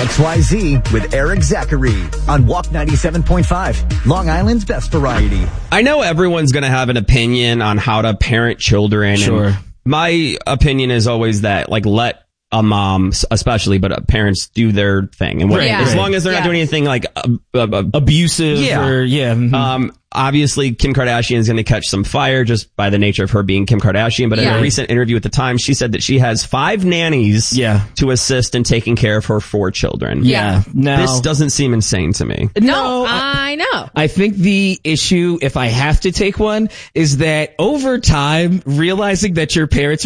XYZ with Eric Zachary on Walk 97.5, Long Island's best variety. I know everyone's going to have an opinion on how to parent children. Sure. And my opinion is always that, like, let a mom, especially, but parents do their thing. And as long as they're not doing anything like abusive or obviously Kim Kardashian is going to catch some fire just by the nature of her being Kim Kardashian. But in a recent interview with The Times, she said that she has 5 nannies to assist in taking care of her 4 children. No. This doesn't seem insane to me. No, I know. I think the issue, if I have to take one, is that over time, realizing that your parents